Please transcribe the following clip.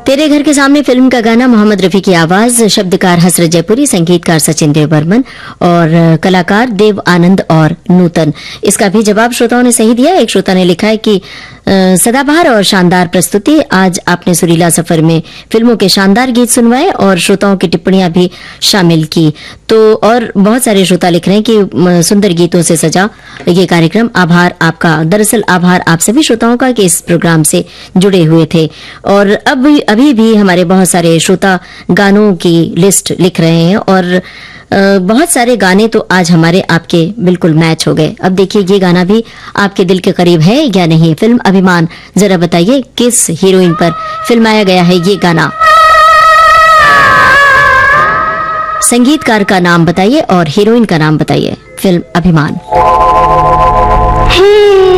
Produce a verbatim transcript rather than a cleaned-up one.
तेरे घर के सामने फिल्म का गाना, मोहम्मद रफी की आवाज, शब्दकार हसरत जयपुरी, संगीतकार सचिन देव बर्मन और कलाकार देव आनंद और नूतन। इसका भी जवाब श्रोताओं ने सही दिया। एक श्रोता ने लिखा है कि सदाबहार और शानदार प्रस्तुति, आज आपने सुरीला सफर में फिल्मों के शानदार गीत सुनवाए और श्रोताओं की टिप्पणियां भी शामिल की। तो और बहुत सारे श्रोता लिख रहे हैं कि सुंदर गीतों से सजा ये कार्यक्रम, आभार आपका। दरअसल आभार आप सभी श्रोताओं का कि इस प्रोग्राम से जुड़े हुए थे। और अब अभी भी हमारे बहुत सारे श्रोता गानों की लिस्ट लिख रहे हैं और बहुत सारे गाने तो आज हमारे आपके बिल्कुल मैच हो गए। अब देखिए ये गाना भी आपके दिल के करीब है या नहीं। फिल्म अभिमान, जरा बताइए किस हीरोइन पर फिल्माया गया है ये गाना। संगीतकार का नाम बताइए और हीरोइन का नाम बताइए। फिल्म अभिमान।